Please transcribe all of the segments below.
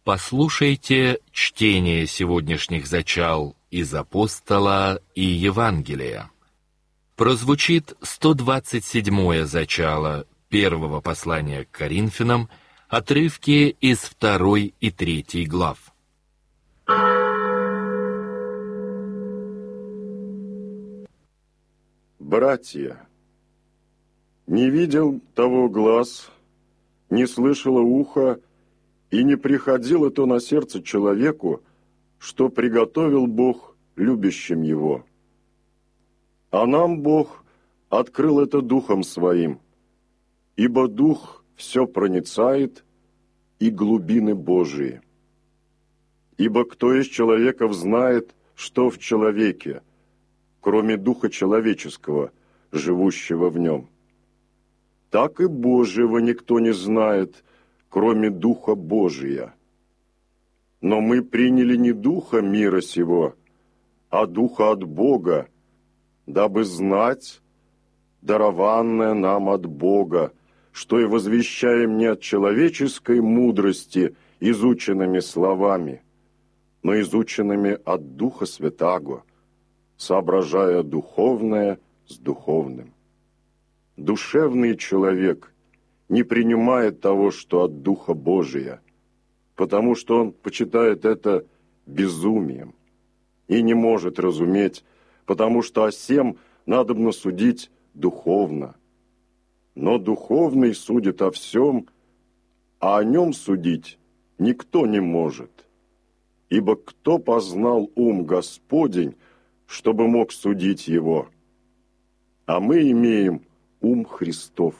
Послушайте чтение сегодняшних зачал из Апостола и Евангелия. Прозвучит 127-е зачало первого послания к Коринфянам, отрывки из 2 и 3 глав. Братья, не видел того глаз, не слышало ухо, и не приходило то на сердце человеку, что приготовил Бог любящим его. А нам Бог открыл это Духом Своим, ибо Дух все проницает и глубины Божии. Ибо кто из человеков знает, что в человеке, кроме Духа человеческого, живущего в нем? Так и Божьего никто не знает, кроме Духа Божия. Но мы приняли не Духа мира сего, а Духа от Бога, дабы знать, дарованное нам от Бога, что и возвещаем не от человеческой мудрости изученными словами, но изученными от Духа Святаго, соображая духовное с духовным. Душевный человек не принимает того, что от Духа Божия, потому что он почитает это безумием и не может разуметь, потому что о сем надобно судить духовно. Но духовный судит о всем, а о нем судить никто не может. Ибо кто познал ум Господень, чтобы мог судить его? А мы имеем ум Христов.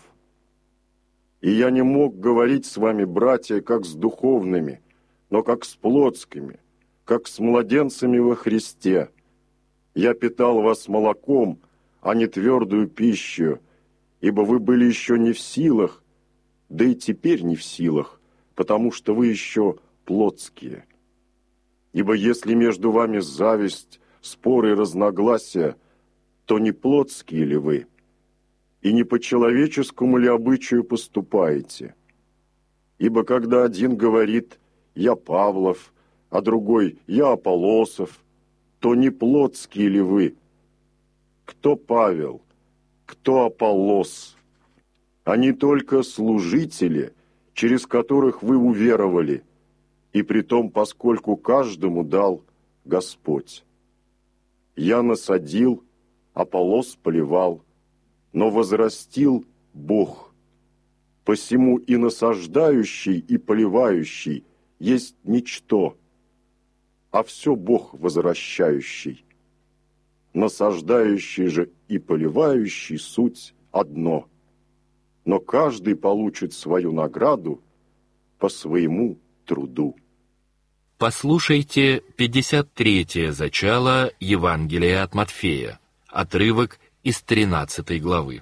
И я не мог говорить с вами, братья, как с духовными, но как с плотскими, как с младенцами во Христе. Я питал вас молоком, а не твердую пищу, ибо вы были еще не в силах, да и теперь не в силах, потому что вы еще плотские. Ибо если между вами зависть, споры и разногласия, то не плотские ли вы? И не по человеческому ли обычаю поступаете? Ибо когда один говорит «я Павлов», а другой «я Аполлосов», то не плотские ли вы? Кто Павел, кто Аполлос? Они только служители, через которых вы уверовали, и притом, поскольку каждому дал Господь. Я насадил, Аполлос поливал, но возрастил Бог. Посему и насаждающий, и поливающий есть ничто, а все Бог возвращающий. Насаждающий же и поливающий суть одно, но каждый получит свою награду по своему труду. Послушайте 53-е зачало Евангелия от Матфея, отрывок из 13 главы.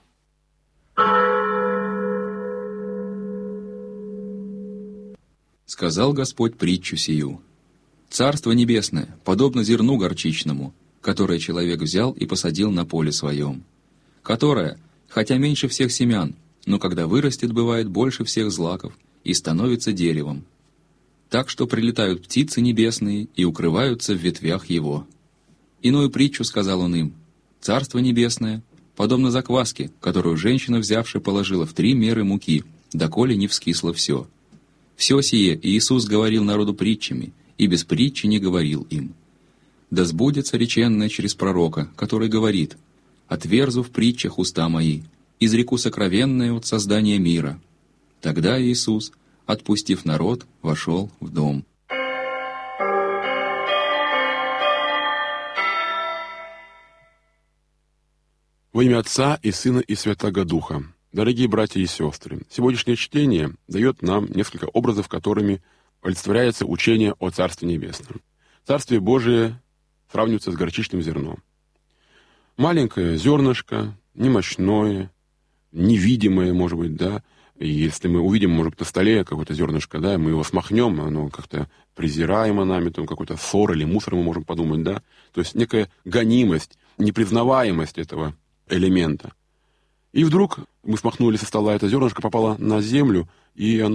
Сказал Господь притчу сию: «Царство небесное подобно зерну горчичному, которое человек взял и посадил на поле своем, которое, хотя меньше всех семян, но когда вырастет, бывает больше всех злаков и становится деревом, так что прилетают птицы небесные и укрываются в ветвях его». Иную притчу сказал он им: «Царство небесное подобно закваске, которую женщина, взявши, положила в 3 меры муки, доколе не вскисло все. Все сие Иисус говорил народу притчами, и без притчи не говорил им. Да сбудется реченное через пророка, который говорит: «Отверзу в притчах уста мои, изреку сокровенное от создания мира». Тогда Иисус, отпустив народ, вошел в дом. Во имя Отца и Сына и Святаго Духа. Дорогие братья и сестры, сегодняшнее чтение дает нам несколько образов, которыми олицетворяется учение о Царстве Небесном. Царствие Божие сравнивается с горчичным зерном. Маленькое зернышко, немощное, невидимое, может быть, да. И если мы увидим, может быть, на столе какое-то зернышко, да, мы его смахнем, оно как-то презираемо нами, там какой-то ссор или мусор, мы можем подумать, да. То есть некая гонимость, непризнаваемость этого элемента. И вдруг мы смахнули со стола это зернышко, попало на землю, и оно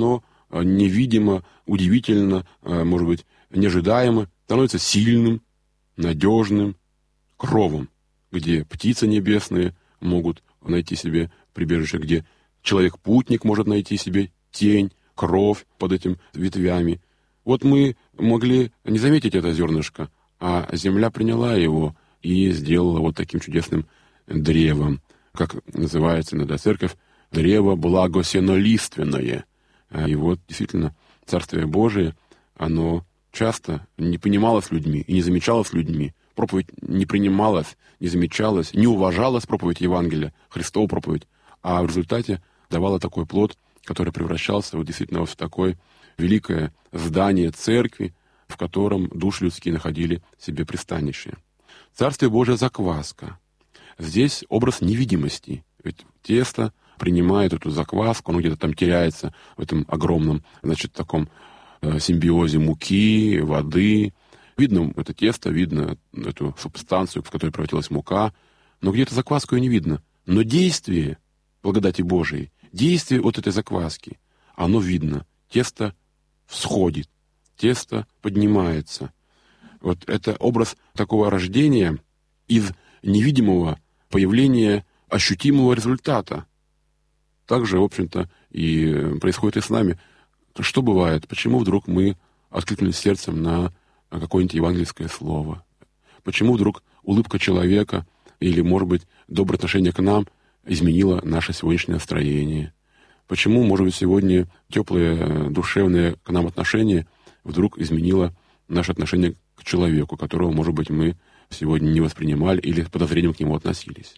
невидимо, удивительно, может быть, неожидаемо становится сильным, надежным кровом, где птицы небесные могут найти себе прибежище, где человек-путник может найти себе тень, кровь под этими ветвями. Вот мы могли не заметить это зернышко, а земля приняла его и сделала вот таким чудесным древом, как называется иногда церковь, древо благосенолиственное. И вот действительно Царствие Божие, оно часто не понималось людьми и не замечалось людьми. Проповедь не принималась, не замечалась, не уважалась проповедь Евангелия, Христова проповедь, а в результате давала такой плод, который превращался вот действительно в такое великое здание церкви, в котором души людские находили себе пристанище. Царствие Божие — закваска. Здесь образ невидимости. Ведь тесто принимает эту закваску, оно где-то там теряется в этом огромном, значит, таком симбиозе муки, воды. Видно это тесто, видно эту субстанцию, в которой превратилась мука, но где-то закваску ее не видно. Но действие благодати Божией, действие от этой закваски, оно видно. Тесто всходит, тесто поднимается. Вот это образ такого рождения из невидимого появления ощутимого результата. Также, в общем-то, и происходит и с нами. Что бывает? Почему вдруг мы откликнулись сердцем на какое-нибудь евангельское слово? Почему вдруг улыбка человека или, может быть, доброе отношение к нам изменило наше сегодняшнее настроение? Почему, может быть, сегодня теплое, душевное к нам отношение вдруг изменило наше отношение к человеку, которого, может быть, мы сегодня не воспринимали или с подозрением к нему относились?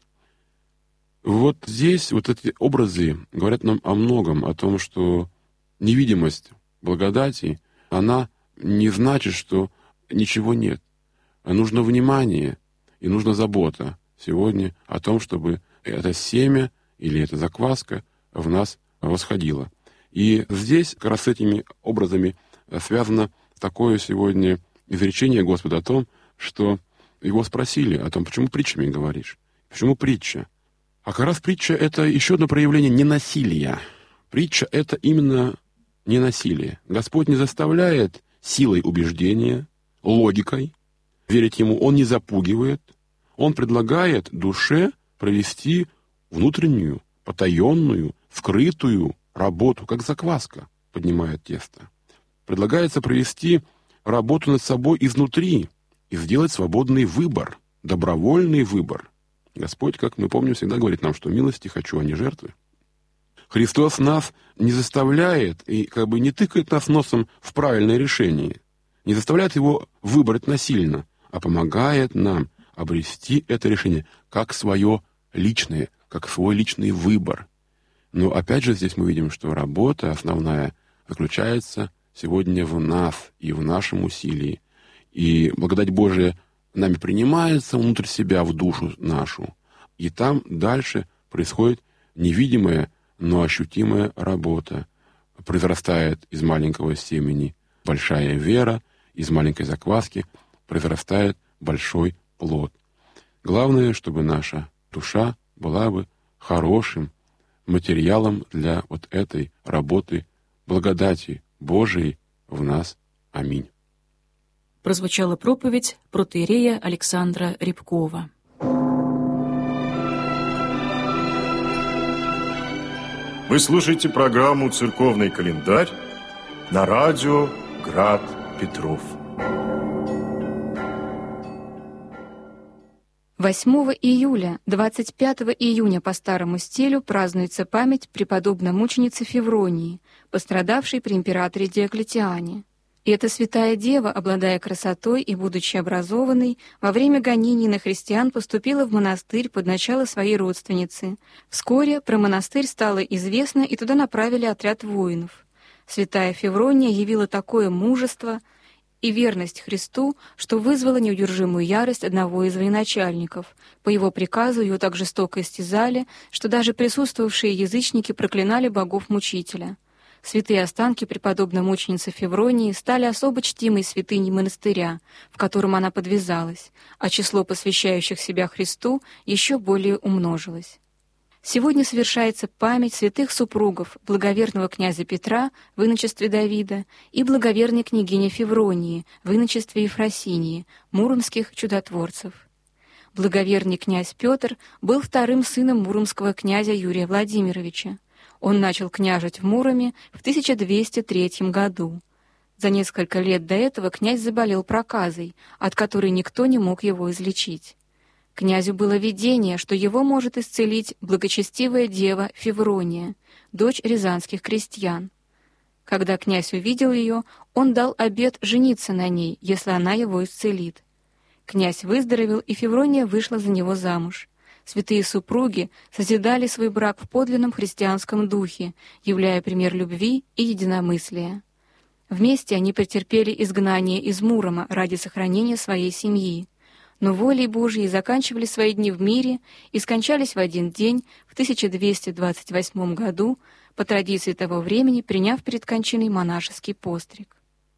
Вот здесь вот эти образы говорят нам о многом, о том, что невидимость благодати, она не значит, что ничего нет. Нужно внимание и нужна забота сегодня о том, чтобы это семя или эта закваска в нас восходила. И здесь как раз с этими образами связано такое сегодня изречение Господа о том, что его спросили о том, почему притчами говоришь? Почему притча? А как раз притча — это еще одно проявление ненасилия. Притча — это именно ненасилие. Господь не заставляет силой убеждения, логикой верить Ему. Он не запугивает. Он предлагает душе провести внутреннюю, потаенную, скрытую работу, как закваска поднимает тесто. Предлагается провести работу над собой изнутри и сделать свободный выбор, добровольный выбор. Господь, как мы помним, всегда говорит нам, что милости хочу, а не жертвы. Христос нас не заставляет и как бы не тыкает нас носом в правильное решение, не заставляет его выбрать насильно, а помогает нам обрести это решение как свое личное, как свой личный выбор. Но опять же здесь мы видим, что работа основная заключается сегодня в нас и в нашем усилии. И благодать Божия нами принимается внутрь себя, в душу нашу. И там дальше происходит невидимая, но ощутимая работа. Произрастает из маленького семени большая вера, из маленькой закваски произрастает большой плод. Главное, чтобы наша душа была бы хорошим материалом для вот этой работы благодати Божией в нас. Аминь. Прозвучала проповедь протоиерея Александра Рябкова. Вы слушаете программу «Церковный календарь» на радио «Град Петров». 8 июля, 25 июня по старому стилю празднуется память преподобной мученицы Февронии, пострадавшей при императоре Диоклетиане. И эта святая дева, обладая красотой и будучи образованной, во время гонений на христиан поступила в монастырь под начало своей родственницы. Вскоре про монастырь стало известно, и туда направили отряд воинов. Святая Феврония явила такое мужество и верность Христу, что вызвала неудержимую ярость одного из военачальников. По его приказу ее так жестоко истязали, что даже присутствовавшие язычники проклинали богов-мучителя. Святые останки преподобной мученицы Февронии стали особо чтимой святыней монастыря, в котором она подвязалась, а число посвящающих себя Христу еще более умножилось. Сегодня совершается память святых супругов благоверного князя Петра в иночестве Давида и благоверной княгини Февронии в иночестве Ефросинии, муромских чудотворцев. Благоверный князь Петр был вторым сыном муромского князя Юрия Владимировича. Он начал княжить в Муроме в 1203 году. За несколько лет до этого князь заболел проказой, от которой никто не мог его излечить. Князю было видение, что его может исцелить благочестивая дева Феврония, дочь рязанских крестьян. Когда князь увидел ее, он дал обет жениться на ней, если она его исцелит. Князь выздоровел, и Феврония вышла за него замуж. Святые супруги созидали свой брак в подлинном христианском духе, являя пример любви и единомыслия. Вместе они претерпели изгнание из Мурома ради сохранения своей семьи, но волей Божьей заканчивали свои дни в мире и скончались в один день в 1228 году, по традиции того времени приняв перед кончиной монашеский постриг.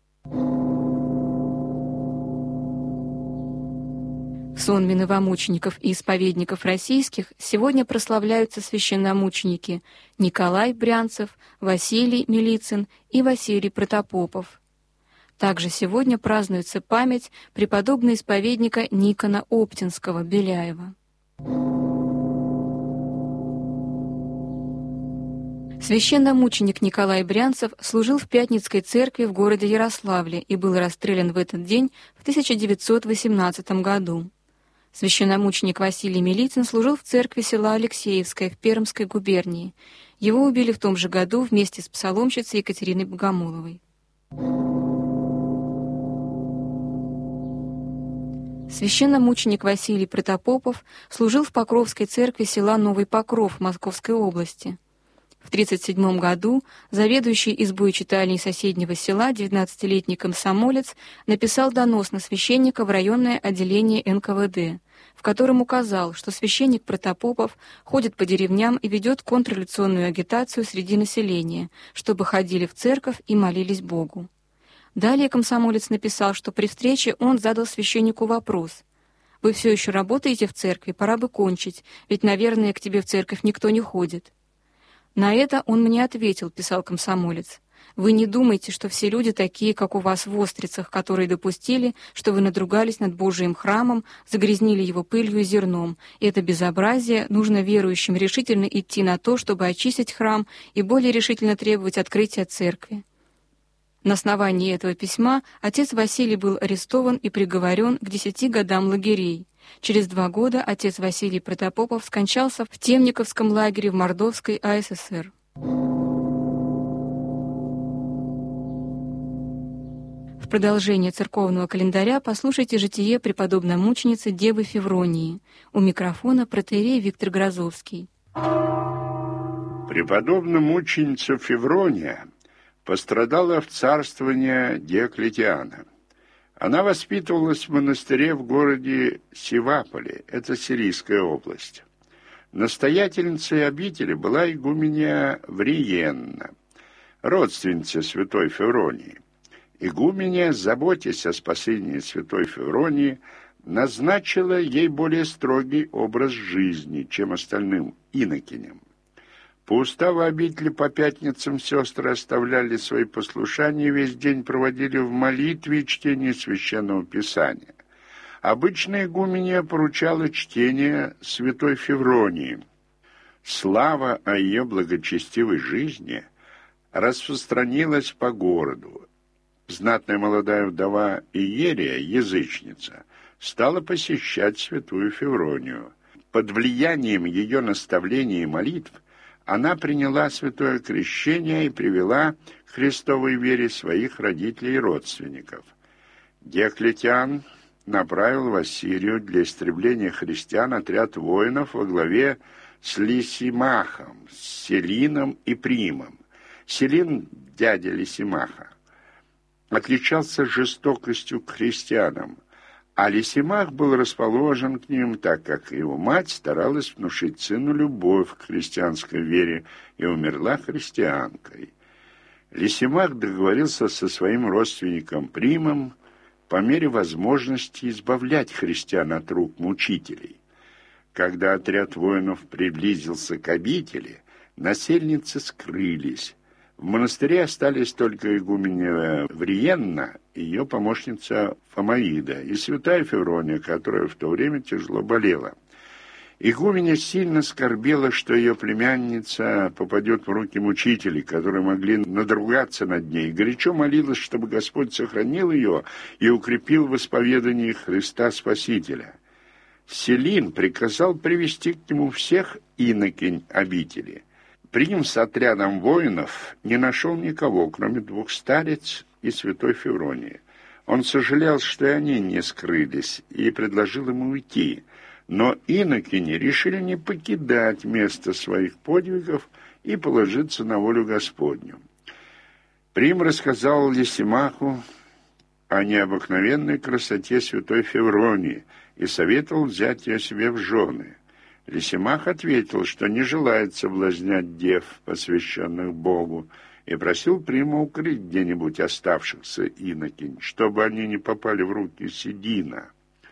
В сонме новомучеников и исповедников российских сегодня прославляются священномученики Николай Брянцев, Василий Милицын и Василий Протопопов. Также сегодня празднуется память преподобного исповедника Никона Оптинского, Беляева. Священномученик Николай Брянцев служил в Пятницкой церкви в городе Ярославле и был расстрелян в этот день в 1918 году. Священномученик Василий Милицын служил в церкви села Алексеевское в Пермской губернии. Его убили в том же году вместе с псаломщицей Екатериной Богомоловой. Священномученик Василий Протопопов служил в Покровской церкви села Новый Покров Московской области. В 1937 году заведующий избой читальни соседнего села 19-летний комсомолец написал донос на священника в районное отделение НКВД, в котором указал, что священник Протопопов ходит по деревням и ведет контрреволюционную агитацию среди населения, чтобы ходили в церковь и молились Богу. Далее комсомолец написал, что при встрече он задал священнику вопрос: «Вы все еще работаете в церкви? Пора бы кончить, ведь, наверное, к тебе в церковь никто не ходит». «На это он мне ответил», — писал комсомолец: «Вы не думайте, что все люди такие, как у вас в Острицах, которые допустили, что вы надругались над Божиим храмом, загрязнили его пылью и зерном. И это безобразие, нужно верующим решительно идти на то, чтобы очистить храм и более решительно требовать открытия церкви». На основании этого письма отец Василий был арестован и приговорен к 10 годам лагерей. Через 2 года отец Василий Протопопов скончался в Темниковском лагере в Мордовской АССР. В продолжение церковного календаря послушайте житие преподобномученицы Девы Февронии. У микрофона протоиерей Виктор Грозовский. Преподобномученица Феврония пострадала в царствовании Диоклетиана. Она воспитывалась в монастыре в городе Севаполе, это Сирийская область. Настоятельницей обители была игуменья Вриенна, родственница святой Февронии. Игуменья, заботясь о спасении святой Февронии, назначила ей более строгий образ жизни, чем остальным инокиням. По уставу обители по пятницам сестры оставляли свои послушания и весь день проводили в молитве и чтении Священного Писания. Обычно игуменья поручала чтение святой Февронии. Слава о ее благочестивой жизни распространилась по городу. Знатная молодая вдова Иерия, язычница, стала посещать святую Февронию. Под влиянием ее наставлений и молитв она приняла святое крещение и привела к Христовой вере своих родителей и родственников. Диоклетиан направил в Ассирию для истребления христиан отряд воинов во главе с Лисимахом, Селином и Примом. Селин, дядя Лисимаха, отличался жестокостью к христианам, а Лисимах был расположен к ним, так как его мать старалась внушить сыну любовь к христианской вере и умерла христианкой. Лисимах договорился со своим родственником Примом по мере возможности избавлять христиан от рук мучителей. Когда отряд воинов приблизился к обители, насельницы скрылись. В монастыре остались только игуменья Вриенна и ее помощница Фомаида и святая Феврония, которая в то время тяжело болела. Игуменья сильно скорбела, что ее племянница попадет в руки мучителей, которые могли надругаться над ней, и горячо молилась, чтобы Господь сохранил ее и укрепил в исповедании Христа Спасителя. Селин приказал привести к нему всех инокинь обители. Прим с отрядом воинов не нашел никого, кроме 2 старец и святой Февронии. Он сожалел, что и они не скрылись, и предложил ему уйти. Но инокини решили не покидать место своих подвигов и положиться на волю Господню. Прим рассказал Лисимаху о необыкновенной красоте святой Февронии и советовал взять ее себе в жены. Лисимах ответил, что не желает соблазнять дев, посвященных Богу, и просил Прима укрыть где-нибудь оставшихся инокинь, чтобы они не попали в руки Сидина.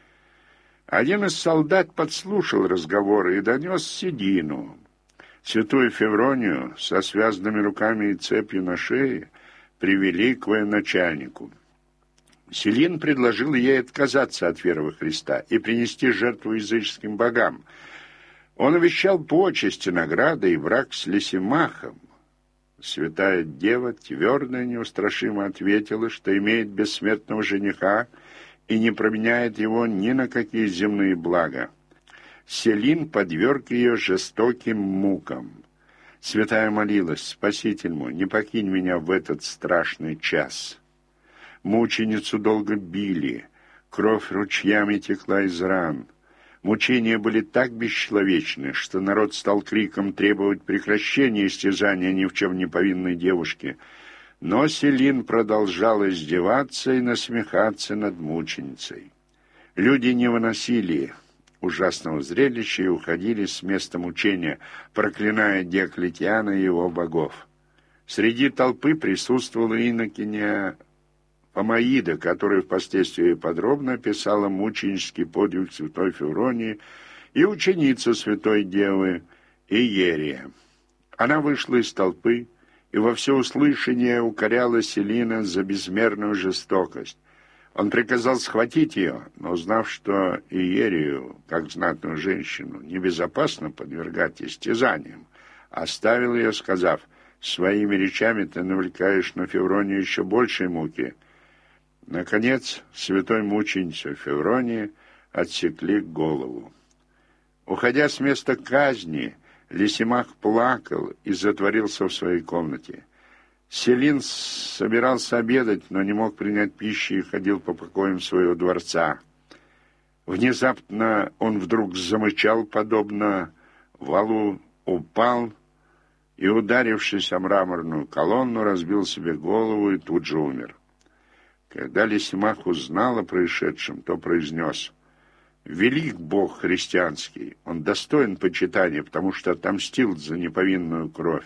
Один из солдат подслушал разговоры и донес Сидину. Святую Февронию со связанными руками и цепью на шее привели к военачальнику. Селин предложил ей отказаться от веры во Христа и принести жертву языческим богам. Он обещал почести, награды и брак с Лисимахом. Святая Дева твердо и неустрашимо ответила, что имеет бессмертного жениха и не променяет его ни на какие земные блага. Селин подверг ее жестоким мукам. Святая молилась: «Спаситель мой, не покинь меня в этот страшный час». Мученицу долго били, кровь ручьями текла из ран. Мучения были так бесчеловечны, что народ стал криком требовать прекращения истязания ни в чем не повинной девушки. Но Селин продолжал издеваться и насмехаться над мученицей. Люди не выносили ужасного зрелища и уходили с места мучения, проклиная Диоклетиана и его богов. Среди толпы присутствовала инокиня Фомаида, которая впоследствии подробно описала мученический подвиг святой Февронии, и ученица святой Девы Иерия. Она вышла из толпы и во всеуслышание укоряла Селина за безмерную жестокость. Он приказал схватить ее, но, узнав, что Иерию, как знатную женщину, небезопасно подвергать истязаниям, оставил ее, сказав: «Своими речами ты навлекаешь на Февронию еще большей муки». Наконец, святой мученице Февронии отсекли голову. Уходя с места казни, Лисимах плакал и затворился в своей комнате. Селин собирался обедать, но не мог принять пищи и ходил по покоям своего дворца. Внезапно он вдруг замычал, подобно валу, упал и, ударившись о мраморную колонну, разбил себе голову и тут же умер. Когда Лисимах узнал о происшедшем, то произнес: «Велик Бог христианский, Он достоин почитания, потому что отомстил за неповинную кровь».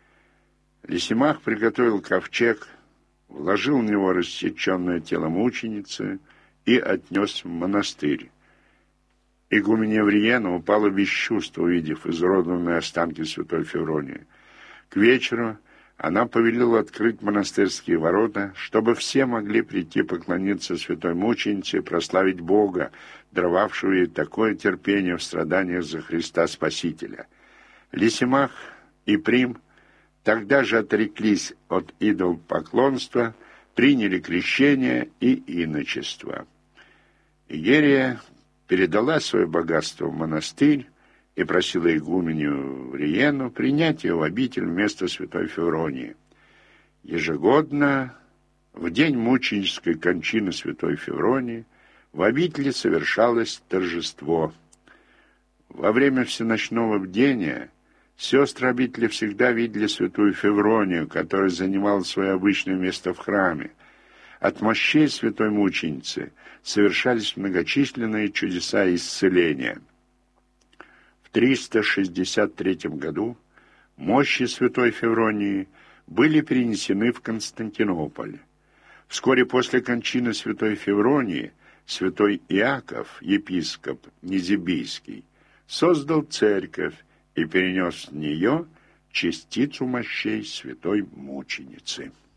Лисимах приготовил ковчег, вложил в него рассеченное тело мученицы и отнес в монастырь. Игуменья Вриена упала без чувств, увидев изуродованные останки святой Февронии. К вечеру она повелела открыть монастырские ворота, чтобы все могли прийти поклониться святой мученице и прославить Бога, даровавшего ей такое терпение в страданиях за Христа Спасителя. Лисимах и Прим тогда же отреклись от идолопоклонства, приняли крещение и иночество. Иерия передала свое богатство в монастырь и просила игуменью Вриену принять ее в обитель вместо святой Февронии. Ежегодно, в день мученической кончины святой Февронии, в обители совершалось торжество. Во время всеночного бдения сестры обители всегда видели святую Февронию, которая занимала свое обычное место в храме. От мощей святой мученицы совершались многочисленные чудеса исцеления. В 363 году мощи святой Февронии были перенесены в Константинополь. Вскоре после кончины святой Февронии святой Иаков, епископ Низибийский, создал церковь и перенес в нее частицу мощей святой мученицы.